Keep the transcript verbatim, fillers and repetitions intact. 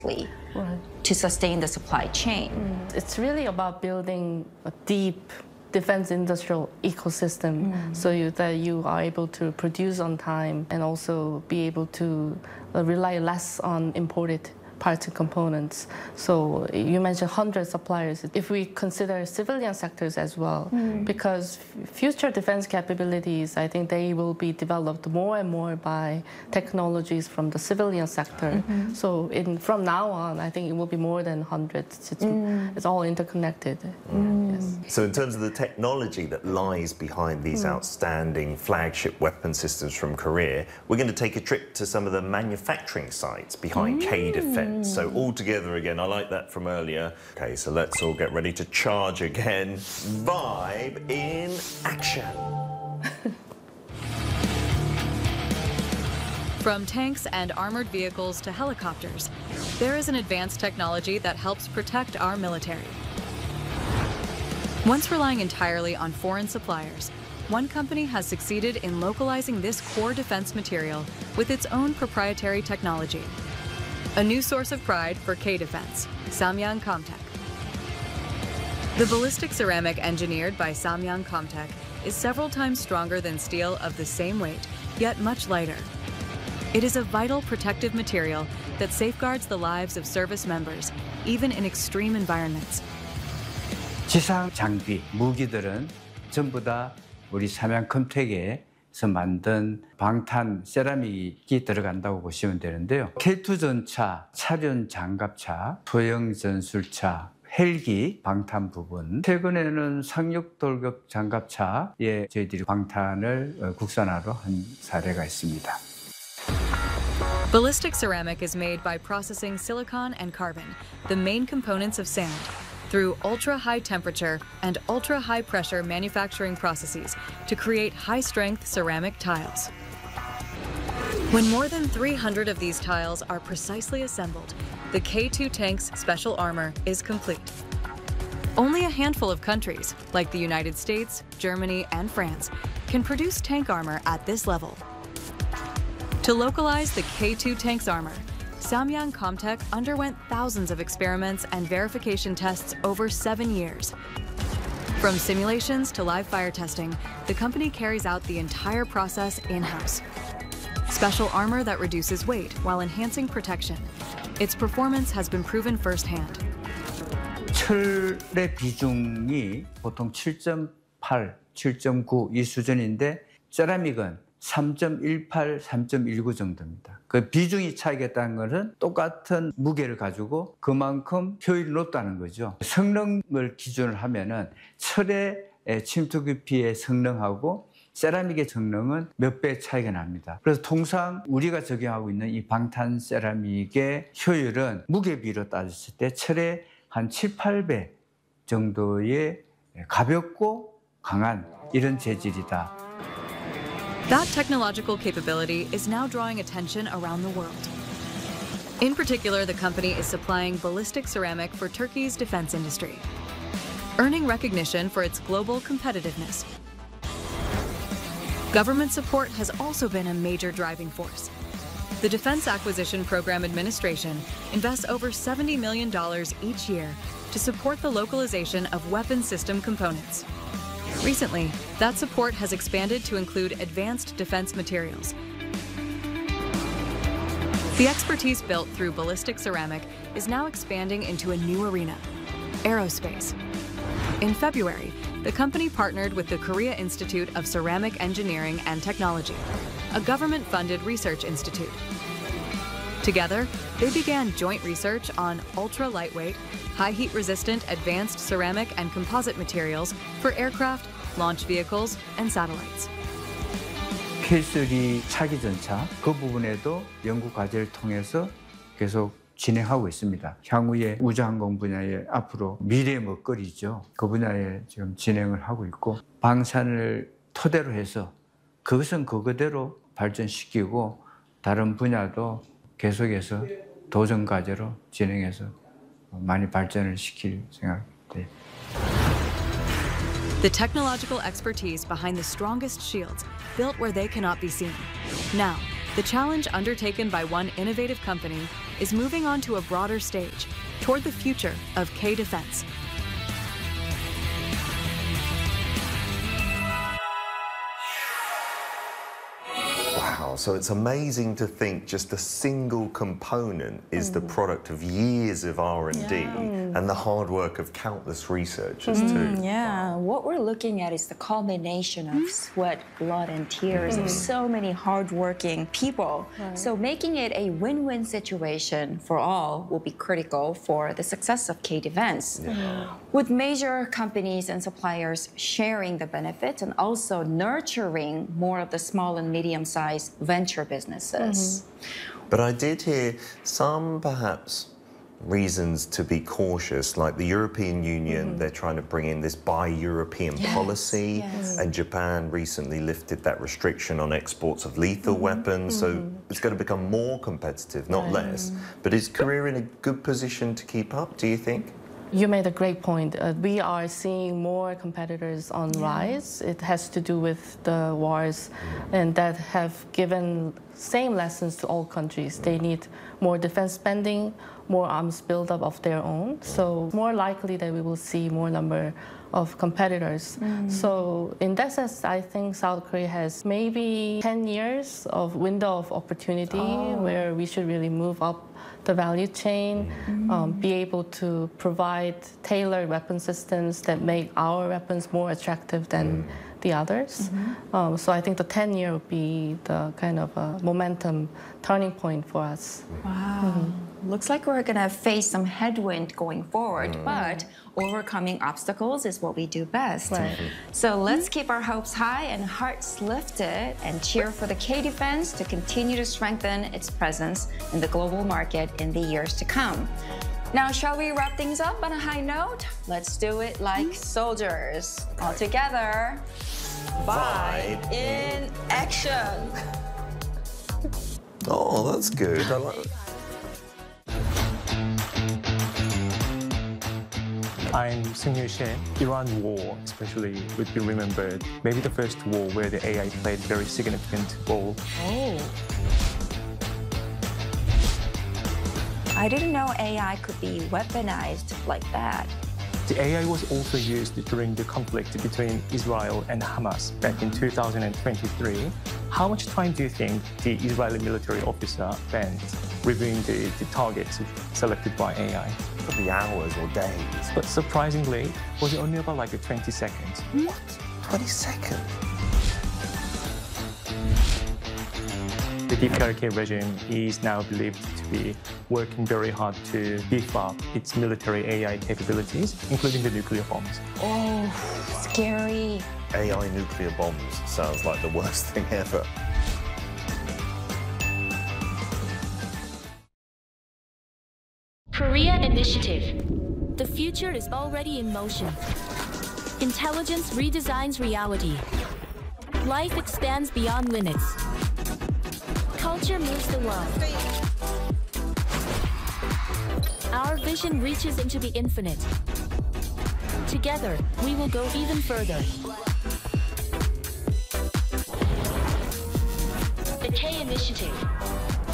Right. to sustain the supply chain. Mm. It's really about building a deep defense industrial ecosystem mm. so you, that you are able to produce on time and also be able to uh, rely less on imported parts and components. So you mentioned one hundred suppliers. If we consider civilian sectors as well, mm. because future defense capabilities, I think they will be developed more and more by technologies from the civilian sector. Mm-hmm. So in, from now on, I think it will be more than hundreds. It's, mm. it's all interconnected. Mm. Yes. So in terms of the technology that lies behind these mm. outstanding flagship weapon systems from Korea, we're going to take a trip to some of the manufacturing sites behind mm. K-Defense. So all together again, I like that from earlier. Okay, so let's all get ready to charge again. Vibe in action. From tanks and armored vehicles to helicopters, there is an advanced technology that helps protect our military. Once relying entirely on foreign suppliers, one company has succeeded in localizing this core defense material with its own proprietary technology. A new source of pride for K-Defense, Samyang Comtech. The ballistic ceramic engineered by Samyang Comtech is several times stronger than steel of the same weight, yet much lighter. It is a vital protective material that safeguards the lives of service members, even in extreme environments. 지상 장비, 무기들은 전부 다 우리 삼양 컴텍에 서 만든 방탄 세라믹이 들어간다고 보시면 되는데요. 케이 투 전차, 차륜 장갑차, 소형 전술차, 헬기 방탄 부분, 최근에는 상륙 돌격 장갑차에 저희들이 방탄을 국산화로 한 사례가 있습니다. Ballistic ceramic is made by processing silicon and carbon, the main components of sand, through ultra-high temperature and ultra-high pressure manufacturing processes to create high-strength ceramic tiles. When more than three hundred of these tiles are precisely assembled, the K two tank's special armor is complete. Only a handful of countries, like the United States, Germany, and France, can produce tank armor at this level. To localize the K two tank's armor, Samyang Comtech underwent thousands of experiments and verification tests over seven years. From simulations to live fire testing, the company carries out the entire process in-house. Special armor that reduces weight while enhancing protection. Its performance has been proven firsthand. 철의 비중이 보통 칠 점 팔, 칠 점 구 이 수준인데 세라믹은 삼 점 일팔, 삼 점 일구 정도입니다. 그 비중이 차이가 있다는 것은 똑같은 무게를 가지고 그만큼 효율이 높다는 거죠. 성능을 기준으로 하면은 철의 침투 깊이의 성능하고 세라믹의 성능은 몇 배 차이가 납니다. 그래서 통상 우리가 적용하고 있는 이 방탄 세라믹의 효율은 무게비로 따졌을 때 철의 한 칠, 팔 배 정도의 가볍고 강한 이런 재질이다. That technological capability is now drawing attention around the world. In particular, the company is supplying ballistic ceramic for Turkey's defense industry, earning recognition for its global competitiveness. Government support has also been a major driving force. The Defense Acquisition Program Administration invests over seventy million dollars each year to support the localization of weapon system components. Recently, that support has expanded to include advanced defense materials. The expertise built through ballistic ceramic is now expanding into a new arena, aerospace. In February, the company partnered with the Korea Institute of Ceramic Engineering and Technology, a government-funded research institute. Together, they began joint research on ultra-lightweight, high-heat resistant advanced ceramic and composite materials for aircraft, launch vehicles, and satellites. 케이 쓰리 차기 전차 그 부분에도 연구 과제를 통해서 계속 진행하고 있습니다. 향후에 우주항공 분야에 앞으로 미래의 먹거리죠. 그 분야에 지금 진행을 하고 있고 방산을 토대로 해서 그것은 그거대로 발전시키고 다른 분야도 계속해서 도전 과제로 진행해서 많이 발전을 시킬 생각입니다. The technological expertise behind the strongest shields built where they cannot be seen. Now, the challenge undertaken by one innovative company is moving on to a broader stage toward the future of K-Defense. Wow, so it's amazing to think just a single component is mm. the product of years of R and D yeah. and the hard work of countless researchers mm. too. Yeah, what we're looking at is the culmination of sweat, blood, and tears mm. of so many hardworking people. Right. So making it a win-win situation for all will be critical for the success of K-Defense. Yeah. With major companies and suppliers sharing the benefits and also nurturing more of the small and medium-sized venture businesses. Mm-hmm. But I did hear some perhaps reasons to be cautious, like the European Union, mm-hmm. they're trying to bring in this buy European yes, policy, yes. and Japan recently lifted that restriction on exports of lethal mm-hmm. weapons, mm-hmm. so it's going to become more competitive, not right. less. But is Korea in a good position to keep up, do you think? You made a great point. Uh, we are seeing more competitors on yeah. rise. It has to do with the wars, and that have given same lessons to all countries. They need more defense spending, more arms buildup of their own. So more likely that we will see more number of competitors. Mm. So in that sense, I think South Korea has maybe ten years of window of opportunity oh. where we should really move up the value chain, mm-hmm. um, be able to provide tailored weapon systems that make our weapons more attractive than mm. the others. Mm-hmm. um, so I think the ten year would be the kind of uh, momentum turning point for us. Wow. Mm-hmm. Looks like we're gonna face some headwind going forward, mm. but overcoming obstacles is what we do best. Right. So let's keep our hopes high and hearts lifted and cheer for the K-Defense to continue to strengthen its presence in the global market in the years to come. Now, shall we wrap things up on a high note? Let's do it like soldiers. All together. Fight in action. Oh, that's good. I like it. I'm Seung-Yu Shin. Iran war especially would be remembered. Maybe the first war where the A I played a very significant role. Oh. I didn't know A I could be weaponized like that. The A I was also used during the conflict between Israel and Hamas back in two thousand twenty-three. How much time do you think the Israeli military officer spent reviewing the, the targets selected by A I? Probably hours or days. But surprisingly, was it only about like a twenty seconds? What? twenty seconds? The D P R K regime is now believed to be working very hard to beef up its military A I capabilities, including the nuclear bombs. Oh, scary. A I nuclear bombs sounds like the worst thing ever. Korea Initiative. The future is already in motion. Intelligence redesigns reality. Life expands beyond limits. Culture moves the world. Our vision reaches into the infinite. Together, we will go even further. The K Initiative.